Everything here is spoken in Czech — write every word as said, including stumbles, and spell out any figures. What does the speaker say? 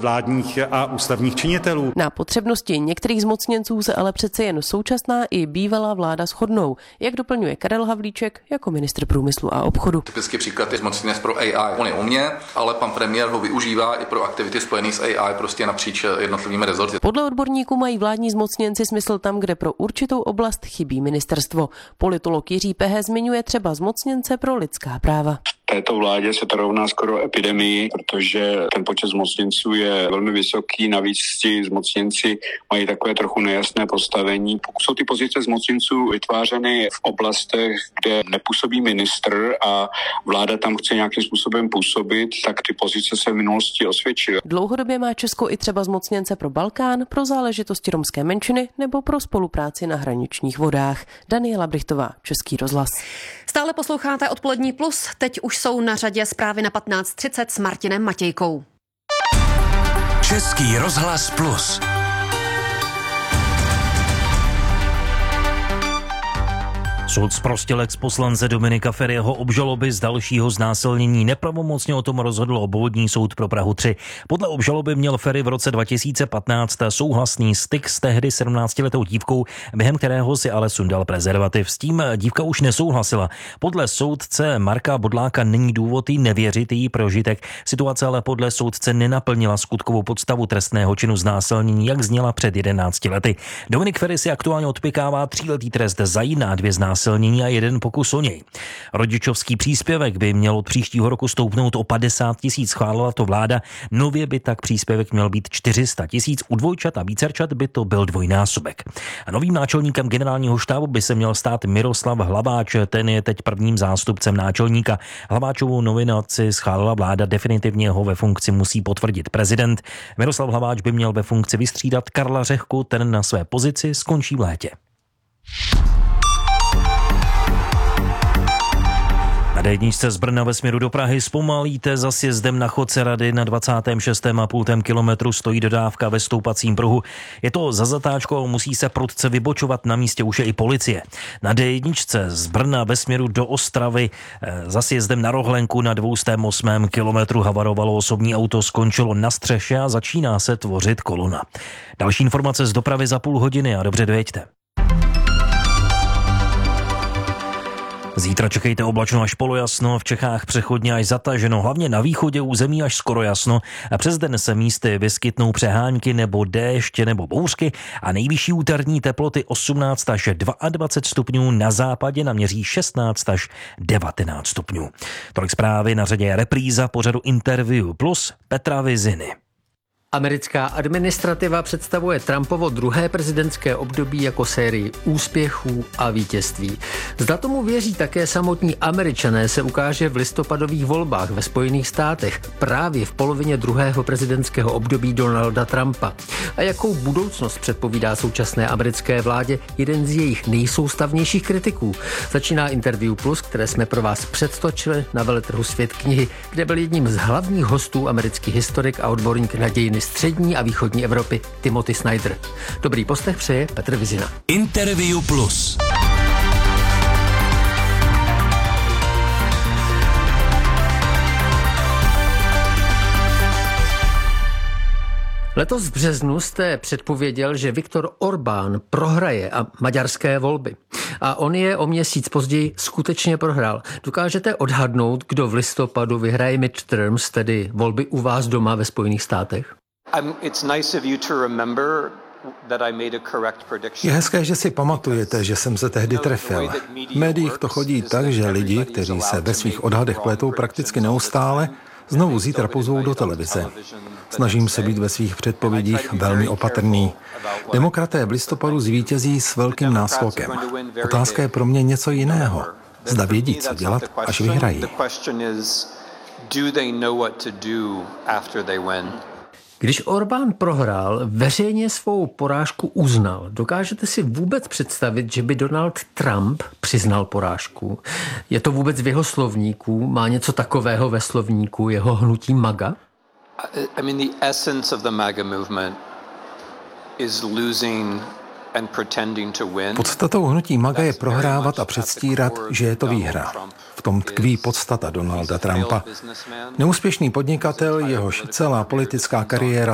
vládních a ústavních činitelů. Na potřebnosti některých zmocněnců se ale přece jen současná i bývalá vláda shodnou, jak doplňuje Karel Havlíček jako ministr průmyslu a obchodu. Typický příklad je zmocněnec pro A I. On je u mě, ale pan premiér ho využívá i pro aktivity spojené s A I prostě napříč jednotlivými rezorty. Podle odborníků mají vládní zmocněnci smysl tam, kde pro určitou oblast chybí ministerstvo. Politolog Jiří Pehe zmiňuje třeba zmocněnce pro lidská práva. V této vládě se to rovná skoro epidemii, protože ten počet zmocněnců je velmi vysoký, navíc ti zmocněnci mají takové trochu nejasné postavení. Pokud jsou ty pozice zmocněnců vytvářeny v oblastech, kde nepůsobí ministr a vláda tam chce nějakým způsobem působit, tak ty pozice se v minulosti osvědčily. Dlouhodobě má Česko i třeba zmocněnce pro Balkán, pro záležitosti romské menšiny nebo pro spolupráci na hraničních vodách. Daniela Brichtová, Český rozhlas. Stále posloucháte Odpolední plus, teď už jsou na řadě zprávy na patnáct třicet s Martinem Matějkou. Český rozhlas plus. Soud zprostil ex-poslance Dominika Feriho obžaloby z dalšího znásilnění. Nepravomocně o tom rozhodl obvodní soud pro Prahu tři. Podle obžaloby měl Feri v roce dva tisíce patnáct souhlasný styk s tehdy sedmnáctiletou dívkou, během kterého si ale sundal prezervativ. S tím dívka už nesouhlasila. Podle soudce Marka Bodláka není důvod jí nevěřit její prožitek. Situace ale podle soudce nenaplnila skutkovou podstavu trestného činu znásilnění, jak zněla před jedenácti lety. Dominik Feri si aktuálně odpykává tříletý trest za jiná dvě znásilnění a jeden pokus o něj. Rodičovský příspěvek by měl od příštího roku stoupnout o padesát tisíc, schválila to vláda. Nově by tak příspěvek měl být čtyři sta tisíc, u dvojčat a vícerčat by to byl dvojnásobek. A novým náčelníkem generálního štábu by se měl stát Miroslav Hlaváč, ten je teď prvním zástupcem náčelníka. Hlaváčovou nominaci schválila vláda, definitivně ho ve funkci musí potvrdit prezident. Miroslav Hlaváč by měl ve funkci vystřídat Karla Řehku, ten na své pozici skončí v létě. Na dé jedničce z Brna ve směru do Prahy zpomalíte za sjezdem na Chodce Rady na dvacátém šestém a půl kilometru stojí dodávka ve stoupacím pruhu. Je to za zatáčkou, musí se prudce vybočovat, na místě už je i policie. Na dé jedničce z Brna ve směru do Ostravy za sjezdem na Rohlenku na dvěstě osm kilometru havarovalo osobní auto, skončilo na střeše a začíná se tvořit kolona. Další informace z dopravy za půl hodiny a dobře dojeďte. Zítra čekejte oblačno až polojasno, v Čechách přechodně až zataženo, hlavně na východě území až skoro jasno a přes den se místy vyskytnou přehánky nebo déšť nebo bouřky a nejvyšší úterní teploty osmnáct až dvacet dva stupňů, na západě naměří šestnáct až devatenáct stupňů. Tolik zprávy, na řadě je repríza pořadu Interview plus Petra Viziny. Americká administrativa představuje Trumpovo druhé prezidentské období jako sérii úspěchů a vítězství. Zda tomu věří také samotní Američané, se ukáže v listopadových volbách ve Spojených státech právě v polovině druhého prezidentského období Donalda Trumpa. A jakou budoucnost předpovídá současné americké vládě jeden z jejich nejsoustavnějších kritiků? Začíná Interview plus, které jsme pro vás předtočili na veletrhu Svět knihy, kde byl jedním z hlavních hostů americký historik a odborník na dějiny střední a východní Evropy Timothy Snyder. Dobrý poslech přeje Petr Vizina. Interview plus. Letos v březnu jste předpověděl, že Viktor Orbán prohraje a maďarské volby. A on je o měsíc později skutečně prohrál. Dokážete odhadnout, kdo v listopadu vyhraje midterms, tedy volby u vás doma ve Spojených státech? Je hezké, že si pamatujete, že jsem se tehdy trefil. V médiích to chodí tak, že lidi, kteří se ve svých odhadech pletou prakticky neustále, znovu zítra pozvou do televize. Snažím se být ve svých předpovědích velmi opatrný. Demokraté v listopadu zvítězí s velkým náskokem. Otázka je pro mě něco jiného. Zda vědí, co dělat, až vyhrají. Když Orbán prohrál, veřejně svou porážku uznal. Dokážete si vůbec představit, že by Donald Trump přiznal porážku? Je to vůbec v jeho slovníku? Má něco takového ve slovníku jeho hnutí MAGA? I mean, the essence of the MAGA movement is losing and pretending to win. Podstatou hnutí MAGA je prohrávat a předstírat, že je to výhra. V tom tkví podstata Donalda Trumpa. Neúspěšný podnikatel, jehož celá politická kariéra